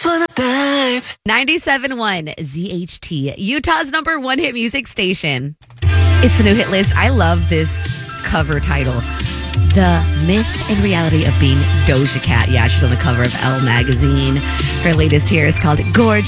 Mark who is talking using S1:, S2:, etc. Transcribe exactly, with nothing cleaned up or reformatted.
S1: wanna dive.
S2: ninety-seven point one Z H T, Utah's number one hit music station. It's the new hit list. I love this cover title. The Myth and Reality of Being Doja Cat. Yeah, she's on the cover of Elle magazine. Her latest here is called Gorgeous.